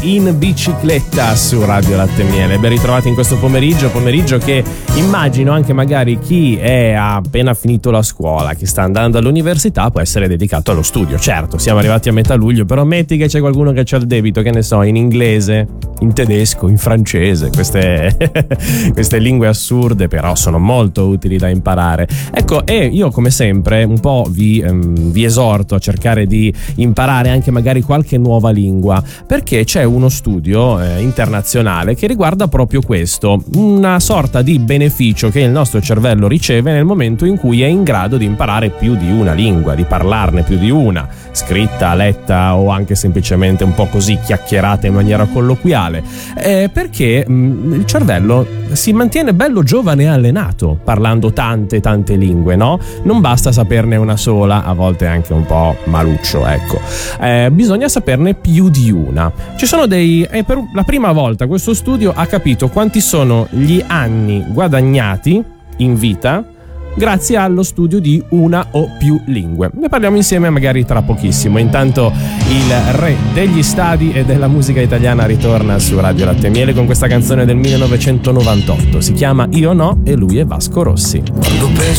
in bicicletta su Radio Latte e Miele. Ben ritrovati in questo pomeriggio che immagino anche magari chi è appena finito la scuola, chi sta andando all'università, può essere dedicato allo studio. Certo, siamo arrivati a metà luglio, però metti che c'è qualcuno che c'ha il debito, che ne so, in inglese, in tedesco, in francese, queste lingue assurde, però sono molto utili da imparare. Ecco, e io come sempre un po' vi esorto a cercare di imparare anche magari qualche nuova lingua, perché c'è uno studio internazionale che riguarda proprio questo, una sorta di beneficio che il nostro cervello riceve nel momento in cui è in grado di imparare più di una lingua, di parlarne più di una, scritta, letta o anche semplicemente un po' così chiacchierata in maniera colloquiale, perché il cervello si mantiene bello giovane e allenato parlando tante lingue, no? Non basta saperne una sola, a volte anche un po' maluccio, ecco. Bisogna saperne più di una. Ci sono per la prima volta questo studio ha capito quanti sono gli anni guadagnati in vita grazie allo studio di una o più lingue. Ne parliamo insieme magari tra pochissimo. Intanto il re degli stadi e della musica italiana ritorna su Radio Latte e Miele con questa canzone del 1998. Si chiama Io No e lui è Vasco Rossi. Quando